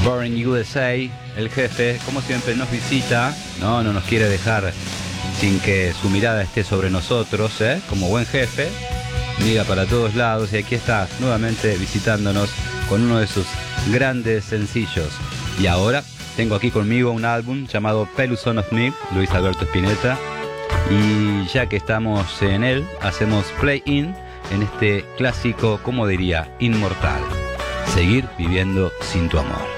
Born in USA, el jefe, como siempre, nos visita, no nos quiere dejar sin que su mirada esté sobre nosotros, como buen jefe, mira para todos lados y aquí está nuevamente visitándonos con uno de sus grandes sencillos. Y ahora tengo aquí conmigo un álbum llamado Pelus Son of Me, Luis Alberto Spinetta, y ya que estamos en él, hacemos play-in en este clásico, como diría, inmortal, Seguir viviendo sin tu amor.